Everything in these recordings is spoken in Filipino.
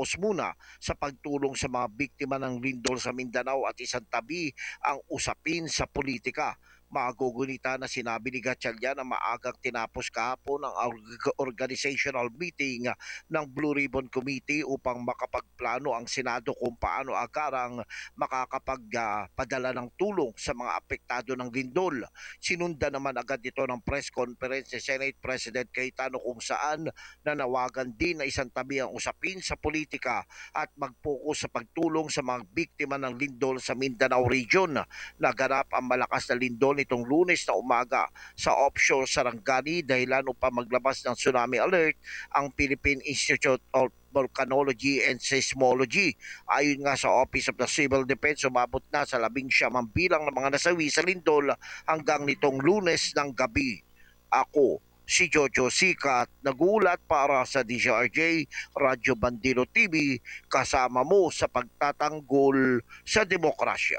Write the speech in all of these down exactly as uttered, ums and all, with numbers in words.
mag-focus muna sa pagtulong sa mga biktima ng lindol sa Mindanao at isang tabi ang usapin sa politika. Magugunita na sinabi ni Gatchalian na maagang tinapos kahapon ang org- organizational meeting ng Blue Ribbon Committee upang makapagplano ang Senado kung paano agarang makakapagpadala ng tulong sa mga apektado ng lindol. Sinunda naman agad ito ng press conference ni Senate President Cayetano kung saan nanawagan din na isang tabi ang usapin sa politika at mag-focus sa pagtulong sa mga biktima ng lindol sa Mindanao region. Naganap ang malakas na lindol nitong Lunes na umaga sa offshore Sarangani dahilan upang maglabas ng tsunami alert ang Philippine Institute of Volcanology and Seismology. Ayon nga sa Office of the Civil Defense, umabot na sa labing siyam bilang ng mga nasawi sa lindol hanggang nitong Lunes ng gabi. Ako, si Jojo Sikat, nagulat para sa D Z R J Radyo Bandido T V, kasama mo sa pagtatanggol sa demokrasya.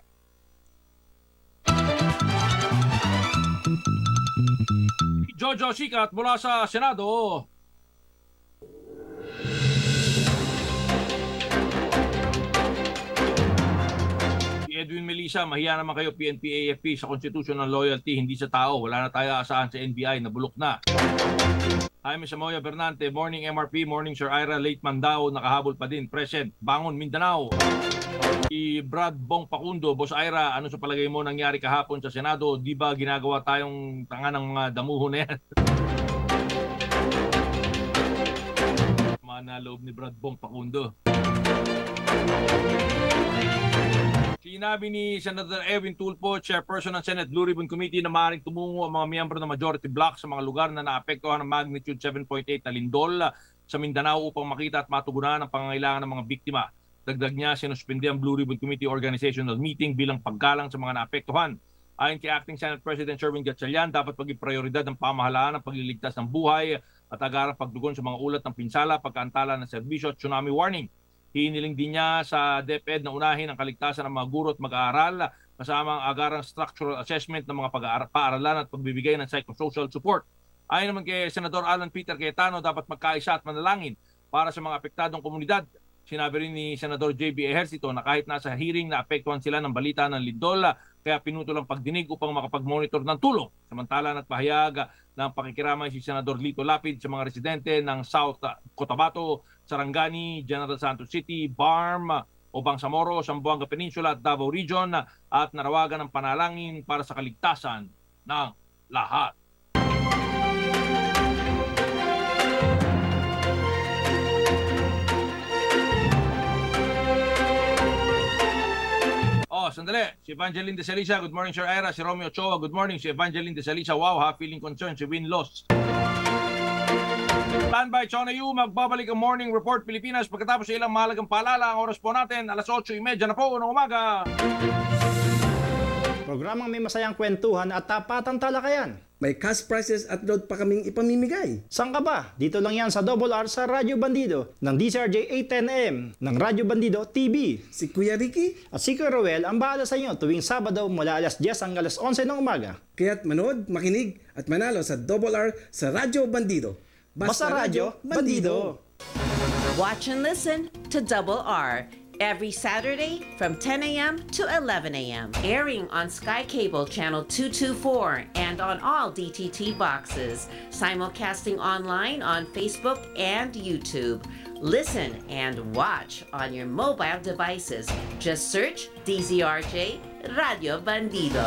Jojo Sikat mula sa Senado. Si Edwin Melissa, mahiya naman kayo P N P A F P sa constitutional loyalty, hindi sa tao. Wala na tayo asahan sa N B I, nabulok na. Jaime Samoya Bernante, morning M R P, morning Sir Ira, late Mandao, nakahabol pa din, present, bangon Mindanao. Si Brad Bong Pacundo, Boss Ira, ano sa palagay mo nangyari kahapon sa Senado? Di ba ginagawa tayong tanga ng mga damuho na yan? Mana loob ni Brad Bong Pacundo. Sinabi ni Senator Edwin Tulfo, Chairperson ng Senate Blue Ribbon Committee, na maaaring tumungo ang mga miyembro ng majority bloc sa mga lugar na naapektuhan ng magnitude seven point eight na lindol sa Mindanao upang makita at matugunan ang pangangailangan ng mga biktima. Dagdag niya, sinuspindi ang Blue Ribbon Committee organizational meeting bilang paggalang sa mga naapektuhan. Ayon kay Acting Senate President Sherwin Gatchalian, dapat maging prioridad ng pamahalaan ang pagliligtas ng buhay at agarang pagdugon sa mga ulat ng pinsala, pagkaantala ng serbisyo at tsunami warning. Hiniling din niya sa DepEd na unahin ang kaligtasan ng mga guro at mag-aaral kasama ang agarang structural assessment ng mga pag-aaralan at pagbibigay ng psychosocial support. Ayon naman kay Senador Alan Peter Cayetano, dapat magkaisa at manalangin para sa mga apektadong komunidad. Sinabi rin ni Senador J B Ejercito na kahit nasa hearing na apektuhan sila ng balita ng lindol, kaya pinutol ang pagdinig upang makapag-monitor ng tulong. Samantala nagpahayag ng pakikiramay si Senador Lito Lapid sa mga residente ng South Cotabato, Sarangani, General Santos City, Barm, o Bangsamoro, Zamboanga Peninsula at Davao Region at narawagan ng panalangin para sa kaligtasan ng lahat. Oh, sandali. Si Evangeline De Salisa, good morning Sir Ira. Si Romeo Ochoa, good morning. Si Evangeline De Salisa, wow ha, feeling concerned. Si win loss. Standby, Chona Yu, magbabalik ang Morning Report Pilipinas pagkatapos sa ilang mahalagang paalala. Ang oras po natin, alas otso trenta na po ng umaga. Programang may masayang kwentuhan at tapatang talakayan. May cash prizes at load pa kaming ipamimigay. Saan ka ba? Dito lang yan sa Double R sa Radyo Bandido ng D Z R J eight ten A M ng Radyo Bandido T V. Si Kuya Ricky. At si Kuya Roel ang bahala sa inyo tuwing Sabado mula alas diyes hanggang alas onse ng umaga. Kaya't manood, makinig at manalo sa Double R sa Radyo Bandido. Basta, Basta Radyo Bandido. Watch and listen to Double R every Saturday from ten A M to eleven A M Airing on Sky Cable Channel two twenty-four and on all D T T boxes. Simulcasting online on Facebook and YouTube. Listen and watch on your mobile devices. Just search D Z R J Radio Bandido.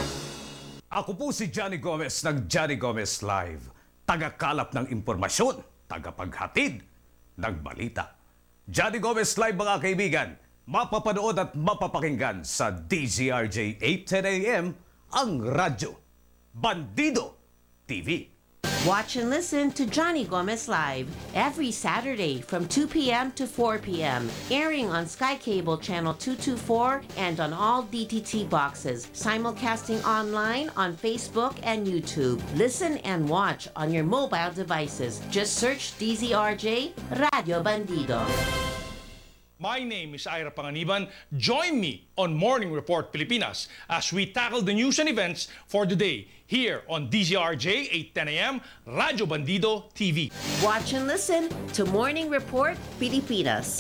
Ako po si Johnny Gomez ng Johnny Gomez Live. Tagakalap ng impormasyon, tagapaghatid ng balita. Johnny Gomez Live mga kaibigan, mapapanood at mapapakinggan sa D Z R J eight ten A M ang radyo Bandido T V. Watch and listen to Johnny Gomez Live every Saturday from two P M to four P M Airing on Sky Cable Channel two twenty-four and on all D T T boxes. Simulcasting online on Facebook and YouTube. Listen and watch on your mobile devices. Just search D Z R J Radio Bandido. My name is Ira Panganiban. Join me on Morning Report Pilipinas as we tackle the news and events for the day here on D Z R J eight ten A M Radyo Bandido T V. Watch and listen to Morning Report Pilipinas.